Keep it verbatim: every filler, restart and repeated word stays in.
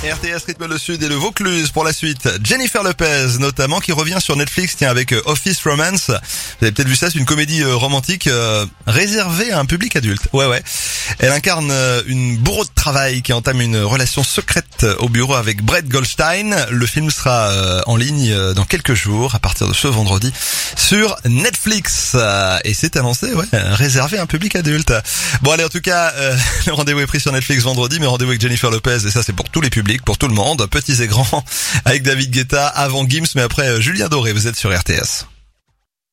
R T S rythme le Sud et le Vaucluse pour la suite. Jennifer Lopez notamment qui revient sur Netflix, tiens, avec Office Romance. Vous avez peut-être vu ça, c'est une comédie romantique euh, réservée à un public adulte. Ouais ouais. Elle incarne une bourreau de travail qui entame une relation secrète au bureau avec Brett Goldstein. Le film sera euh, en ligne dans quelques jours à partir de ce vendredi sur Netflix. Et c'est annoncé, ouais, réservé à un public adulte. Bon allez, en tout cas, euh, le rendez-vous est pris sur Netflix vendredi, mais rendez-vous avec Jennifer Lopez, et ça c'est pour tous les publics, pour tout le monde, petits et grands, avec David Guetta, avant Gims, mais après Julien Doré. Vous êtes sur R T S.